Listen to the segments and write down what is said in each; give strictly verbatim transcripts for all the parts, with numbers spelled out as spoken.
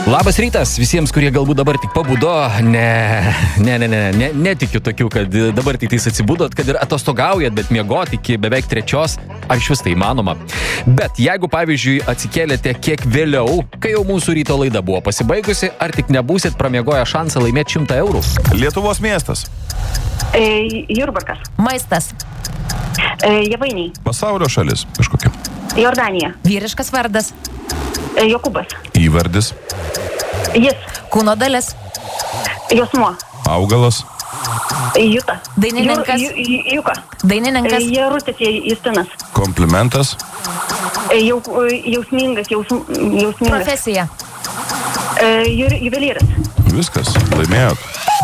Labas rytas visiems, kurie galbūt dabar tik pabudo. Ne, ne, ne, ne, ne netikiu tokių, kad dabar tik tais atsibudot, kad ir atostogaujat, bet miegoti iki beveik trečios, ar iš vis tai įmanoma. Bet jeigu, pavyzdžiui, atsikėlėte kiek vėliau, kai jau mūsų ryto laida buvo pasibaigusi, ar tik nebūsit pramiegoję šansą laimėti šimtą eurų? Lietuvos miestas. E, Jurbarkas. Maistas. E, Javainiai. Pasaulio šalis kažkokia. Jordanija. Vyriškas vardas. E, Jokūbas. Įvardis. Jis. Kūno dalis. Josmuo. Augalas. Juta. Dainininkas. Ju, ju, juka. Dainininkas. E, Jarutis Justinas. Komplimentas. E, jau, jausmingas, jaus, jausmingas. Profesija. E, ju, juvelyras. Viskas, laimėjot.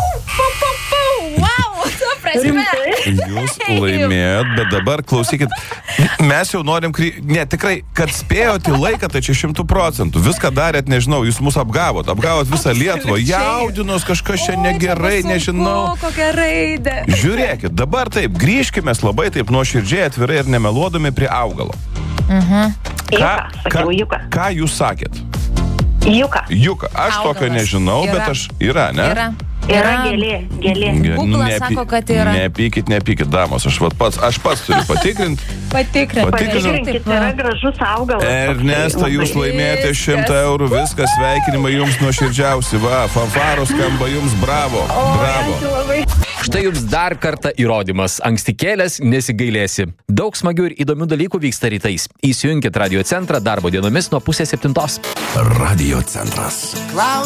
Wow, tu prasme. Jūs laimėjot, bet dabar klausykit, mes jau norim, kry... ne, tikrai, kad spėjot į laiką, tai čia šimtų procentų. Viską darėt, nežinau, jūs mus apgavot, apgavot visą Lietuvą, jaudinos kažkas čia negerai, nežinau. Kokia raidė. Žiūrėkit, dabar taip, grįžkime labai taip nuoširdžiai, atvirai ir nemeluodami prie augalo. Mhm. Ką, Juka, ką, sakiau, juka. ką jūs sakėt? Juka. Juka, aš Augalas. tokio nežinau, Yra. bet aš, yra, ne? Yra. Yra gėlė, gėlė. Ge- Google'as nepy- sako, kad yra. Nepykit, nepykit, damos, aš, vat pats, aš pats turiu patikrinti. Patikrink. Patikrinau. Patikrinkit, yra gražus augalas. Ernesta, jūs Labai. laimėjote Viskas. šimtą eurų, viskas, sveikinimai jums nuoširdžiausi, va, fanfaros skamba jums, bravo, bravo. Ačiū labai. Štai jums dar kartą įrodymas. Anksti kėlęs, nesigailėsi. Daug smagių ir įdomių dalykų vyksta rytais. Įsijunkit Radio centrą darbo dienomis nuo pusės septintos. Radio centras.